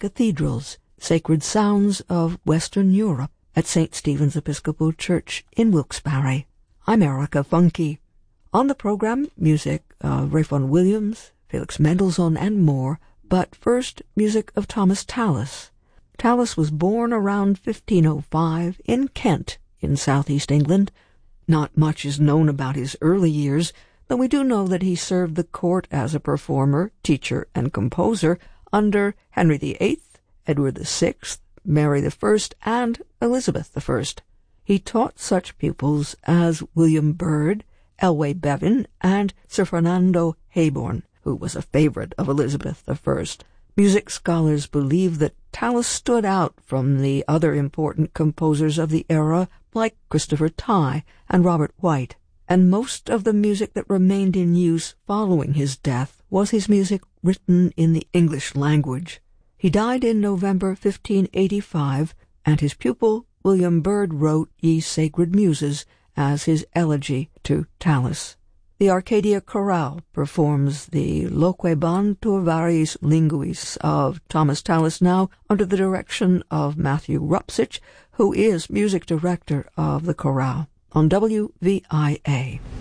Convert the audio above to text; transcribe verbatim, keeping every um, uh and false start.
cathedrals, sacred sounds of Western Europe at Saint Stephen's Episcopal Church in Wilkes-Barre. I'm Erica Funke. On the program, music of Ralph Vaughan Williams, Felix Mendelssohn, and more, but first, music of Thomas Tallis. Tallis was born around fifteen oh five in Kent, in southeast England. Not much is known about his early years, though we do know that he served the court as a performer, teacher, and composer under Henry the Eighth, Edward the Sixth, Mary the First, and Elizabeth the First. He taught such pupils as William Byrd, Elway Bevan, and Sir Fernando Heyborn, who was a favorite of Elizabeth the First. Music scholars believe that Tallis stood out from the other important composers of the era like Christopher Tye and Robert White, and most of the music that remained in use following his death was his music written in the English language. He died in November fifteen eighty-five, and his pupil William Byrd wrote Ye Sacred Muses as his elegy to Tallis. The Arcadia Chorale performs the Loqueban Turvaris Linguis of Thomas Tallis, now under the direction of Matthew Rupsich, who is music director of the chorale, on W V I A.